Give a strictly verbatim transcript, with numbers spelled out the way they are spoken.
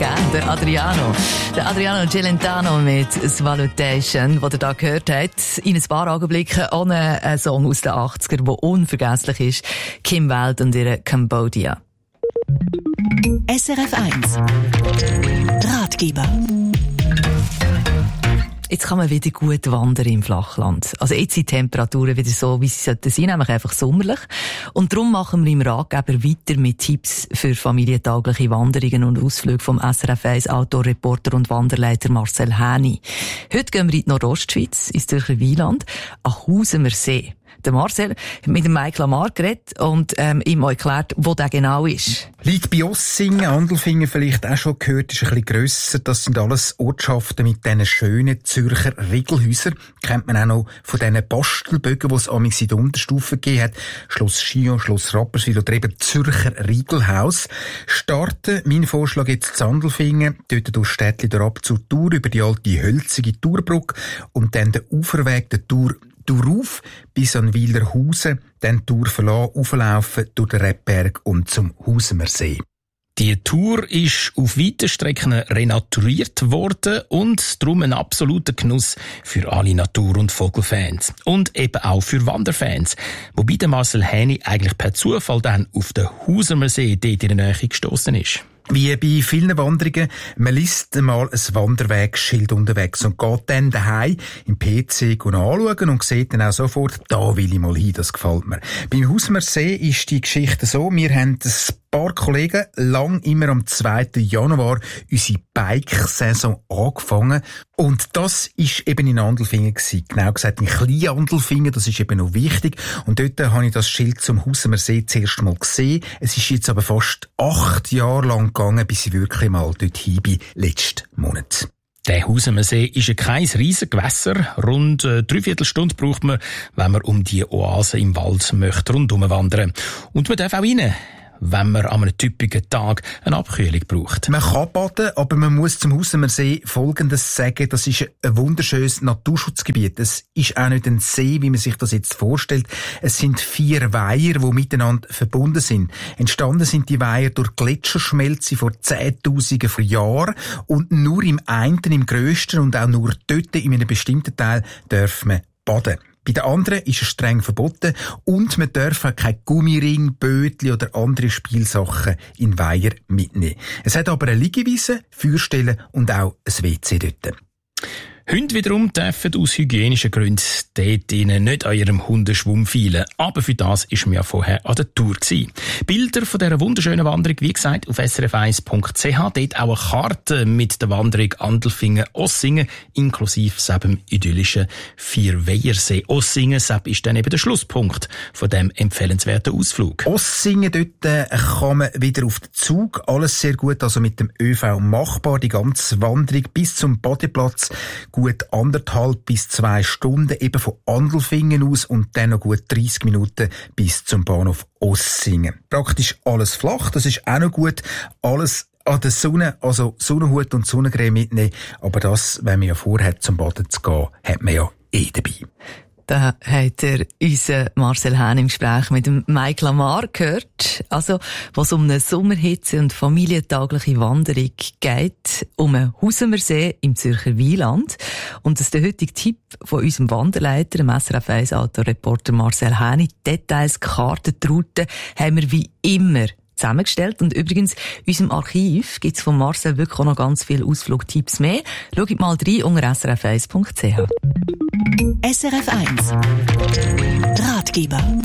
gegeben, der Adriano. Der Adriano Celentano mit Salutation, den ihr da gehört habt. In ein paar Augenblicken auch ein Song aus den achtziger, der unvergesslich ist. Kim Wilde und ihre Cambodia. S R F eins Ratgeber. Jetzt kann man wieder gut wandern im Flachland. Also jetzt sind die Temperaturen wieder so, wie sie sollten sein, nämlich einfach sommerlich. Und darum machen wir im Ratgeber weiter mit Tipps für familientaugliche Wanderungen und Ausflüge vom S R F eins Outdoor-Reporter und Wanderleiter Marcel Häni. Heute gehen wir in die Nordostschweiz, ins Zürcher Wieland, an Husumer See. Der Marcel hat mit dem Mike Lamar geredet und ähm, ihm auch erklärt, wo der genau ist. Liegt bei Ossingen, Andelfingen vielleicht auch schon gehört, ist ein bisschen grösser. Das sind alles Ortschaften mit diesen schönen Zürcher Riegelhäusern. Kennt man auch noch von diesen Bastelbögen, die es amigs in der Unterstufe gegeben hat. Schloss Chillon, Schloss Rapperswil oder eben Zürcher Riegelhaus. Starten, mein Vorschlag jetzt zu Andelfingen, dort durch Städtli ab zur Tour über die alte hölzige Tourbrücke und dann der Uferweg der Tour Tour auf bis an Wilerhausen, dann Tour verlassen, auflaufen durch den Rebberg und zum Husumer See. Die Tour ist auf weiten Strecken renaturiert worden und darum ein absoluter Genuss für alle Natur- und Vogelfans. Und eben auch für Wanderfans. Wobei der Marcel Häni eigentlich per Zufall dann auf den Husumer See dort in der Nähe gestossen ist. Wie bei vielen Wanderungen, man liest einmal ein Wanderwegschild unterwegs und geht dann daheim im P C anschauen und sieht dann auch sofort, da will ich mal hin, das gefällt mir. Beim Husumer See ist die Geschichte so, wir haben ein paar Kollegen lang immer am zweiten Januar unsere Bike-Saison angefangen und das ist eben in Andelfingen gewesen. Genau gesagt in Klein-Andelfingen, das ist eben noch wichtig und dort habe ich das Schild zum Husumer See zuerst mal gesehen. Es ist jetzt aber fast acht Jahre lang gegangen, bis ich wirklich mal dort hin bin, letzten Monat. Der Husumer See ist ja kein riesiges Gewässer. Rund äh, dreiviertel Stunde braucht man, wenn man um die Oase im Wald möchte rundherum wandern. Und man darf auch rein, wenn man an einem typischen Tag eine Abkühlung braucht. Man kann baden, aber man muss zum Husumer See Folgendes sagen. Das ist ein wunderschönes Naturschutzgebiet. Es ist auch nicht ein See, wie man sich das jetzt vorstellt. Es sind vier Weiher, die miteinander verbunden sind. Entstanden sind die Weiher durch Gletscherschmelze vor Zehntausenden von Jahren. Und nur im einen, im grössten und auch nur dort in einem bestimmten Teil darf man baden. Bei den anderen ist es streng verboten und man darf auch kein Gummiring, Bötli oder andere Spielsachen in Weiher mitnehmen. Es hat aber eine Liegewiese, Feuerstelle und auch ein W C dort. Hunde wiederum dürfen aus hygienischen Gründen dort nicht an ihrem Hundeschwumm feilen. Aber für das war man ja vorher an der Tour gewesen. Bilder von dieser wunderschönen Wanderung, wie gesagt, auf s r f eins punkt c h. Dort auch eine Karte mit der Wanderung Andelfingen-Ossingen, inklusive dem idyllischen Vierweihersee. Ossingen ist dann eben der Schlusspunkt von diesem empfehlenswerten Ausflug. Ossingen, dort äh, kann man wieder auf den Zug. Alles sehr gut, also mit dem ÖV machbar. Die ganze Wanderung bis zum Badeplatz. Gut anderthalb bis zwei Stunden eben von Andelfingen aus und dann noch gut dreissig Minuten bis zum Bahnhof Ossingen. Praktisch alles flach, das ist auch noch gut. Alles an der Sonne, also Sonnenhut und Sonnencreme mitnehmen. Aber das, wenn man ja vorhat, zum Baden zu gehen, hat man ja eh dabei. Da hat er unseren Marcel Häni im Gespräch mit dem Mike Lamar gehört. Also, was um eine Sommerhitze und familientaugliche Wanderung geht, um einen Husumer See im Zürcher Wieland. Und das ist der heutige Tipp von unserem Wanderleiter, dem S R F eins Outdoor-Reporter Marcel Häni. Details, Karten, die Routen haben wir wie immer zusammengestellt. Und übrigens, in unserem Archiv gibt es von Marcel wirklich auch noch ganz viele Ausflugtipps mehr. Schaut mal rein unter s r f eins punkt c h. S R F eins Ratgeber.